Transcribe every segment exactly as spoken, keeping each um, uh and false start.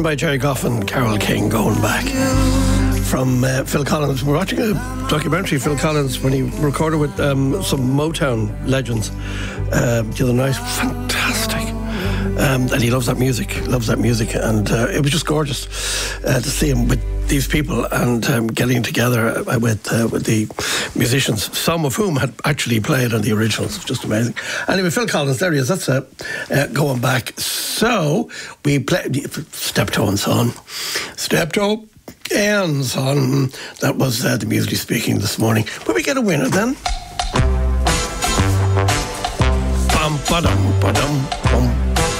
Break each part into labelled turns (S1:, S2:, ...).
S1: by Jerry Goff and Carole King, Going Back. From uh, Phil Collins. We're watching a documentary, Phil Collins, when he recorded with um, some Motown legends uh, the other night. Fantastic. Um, and he loves that music, loves that music. And uh, it was just gorgeous uh, to see him with these people and um, getting together with uh, with the musicians, some of whom had actually played on the originals. It's just amazing. Anyway, Phil Collins, there he is. That's uh, uh, Going Back. So we played Steptoe and Son. Steptoe and Son. That was uh, the Musically Speaking this morning. Will we get a winner then? Bum, ba-dum, ba-dum, bum.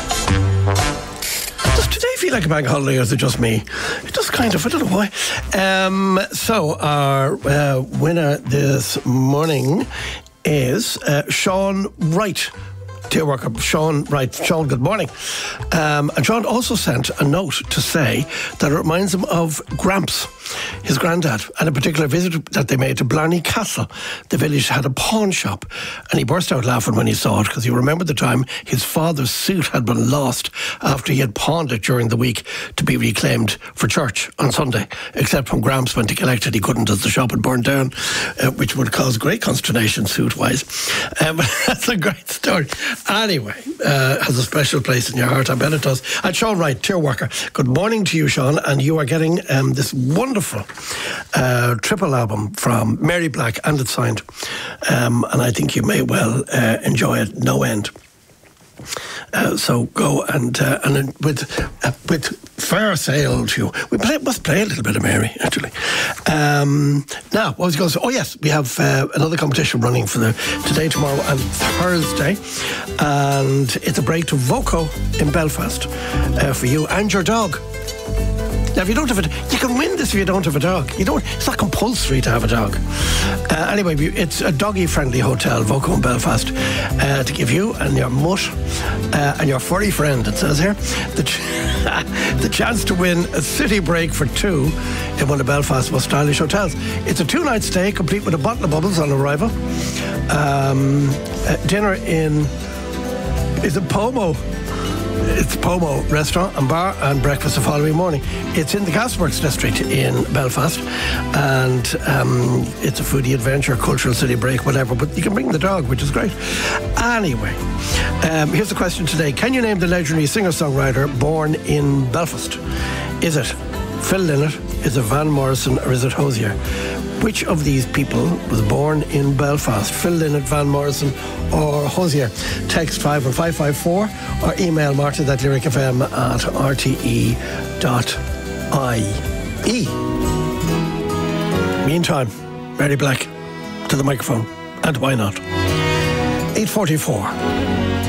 S1: Does today feel like a bank holiday, or is it just me? It does kind of, I don't know why. Um, so our uh, winner this morning is uh, Sean Wright. Dear worker, Sean Wright. Sean, good morning. Um, and Sean also sent a note to say that it reminds him of Gramps, his granddad, and a particular visit that they made to Blarney Castle. The village had a pawn shop, and he burst out laughing when he saw it, because he remembered the time his father's suit had been lost after he had pawned it during the week to be reclaimed for church on Sunday. Except when Gramps went to collect it, he couldn't, as the shop had burned down, uh, which would cause great consternation suit-wise. Um, that's a great story. Anyway, uh, has a special place in your heart, I bet it does. And Sean Wright, tier worker, good morning to you, Sean, and you are getting um, this wonderful uh, triple album from Mary Black, and it's signed, um, and I think you may well uh, enjoy it no end. Uh, so go and uh, and with uh, with fair sail to you. We play, must play a little bit of Mary, actually. Um, now, what was I going to say? Oh yes, we have uh, another competition running for the today, tomorrow, and Thursday, and it's a break to Voco in Belfast uh, for you and your dog. Now, if you don't have a, you can win this if you don't have a dog. You don't. It's not compulsory to have a dog. Uh, anyway, it's a doggy-friendly hotel, Voco in Belfast, uh, to give you and your mutt uh, and your furry friend, it says here, the, ch- the chance to win a city break for two in one of Belfast's most stylish hotels. It's a two-night stay, complete with a bottle of bubbles on arrival. Um, uh, dinner in is it Pomo? It's Pomo Restaurant and Bar, and breakfast the following morning. It's in the Gasworks District in Belfast, and um, it's a foodie adventure, cultural city break, whatever, but you can bring the dog, which is great. Anyway, um, here's the question today. Can you name the legendary singer-songwriter born in Belfast? Is it Phil Lynott, is it Van Morrison, or is it Hozier? Which of these people was born in Belfast? Phil Lynott, Van Morrison, or Hozier? Text five one five five four or email martin at lyricfm at rte dot I E. Meantime, Mary Black to the microphone, and why not? eight forty-four.